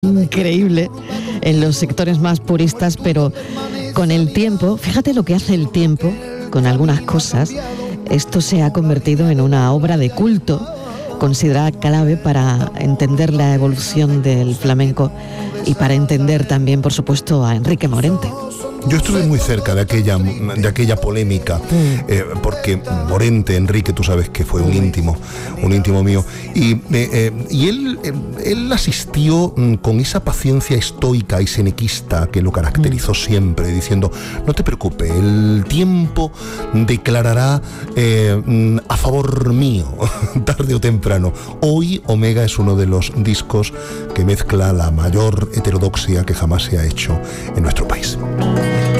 increíble en los sectores más puristas, pero con el tiempo, fíjate lo que hace el tiempo con algunas cosas, esto se ha convertido en una obra de culto considerada clave para entender la evolución del flamenco y para entender también, por supuesto, a Enrique Morente. Yo estuve muy cerca de aquella polémica, porque Morente, Enrique, tú sabes que fue un íntimo mío, y él asistió con esa paciencia estoica y senequista que lo caracterizó siempre, diciendo: no te preocupes, el tiempo declarará a favor mío, tarde o temprano. Hoy Omega es uno de los discos que mezcla la mayor heterodoxia que jamás se ha hecho en nuestro país.